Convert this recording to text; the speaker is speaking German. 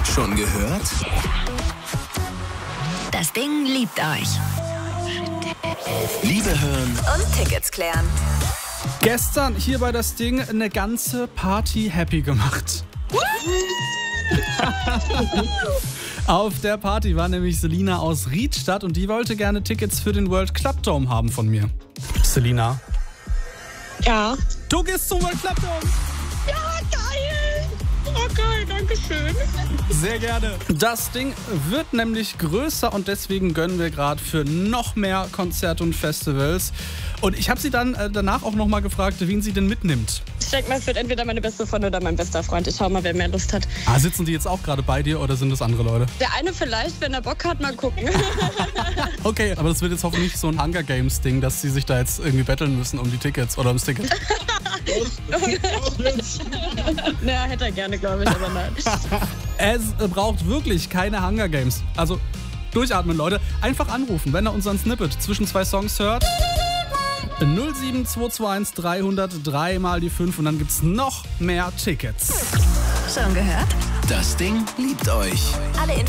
Schon gehört? Das Ding liebt euch. Liebe hören Und Tickets klären. Gestern hier bei das Ding eine ganze Party happy gemacht. Auf der Party war nämlich Selina aus Riedstadt und die wollte gerne Tickets für den World Club Dome haben von mir. Selina, Ja. du gehst zum World Club Dome. Ja, geil. Oh, geil, danke schön. Sehr gerne. Das Ding wird nämlich größer und deswegen gönnen wir gerade für noch mehr Konzerte und Festivals. Und ich habe sie dann danach auch nochmal gefragt, wen sie denn mitnimmt. Ich denke mal, es wird entweder meine beste Freundin oder mein bester Freund. Ich schau mal, wer mehr Lust hat. Sitzen die jetzt auch gerade bei dir oder sind das andere Leute? Der eine vielleicht, wenn er Bock hat, mal gucken. Okay, aber das wird jetzt hoffentlich nicht so ein Hunger Games Ding, dass sie sich da jetzt irgendwie betteln müssen um die Tickets oder ums Ticket. Naja, hätte er gerne, glaube ich, aber nein. Es braucht wirklich keine Hunger Games. Also durchatmen, Leute. Einfach anrufen, wenn ihr unseren Snippet zwischen zwei Songs hört. 07221 303 mal die 5 und dann gibt's noch mehr Tickets. Schon gehört? Das Ding liebt euch. Alle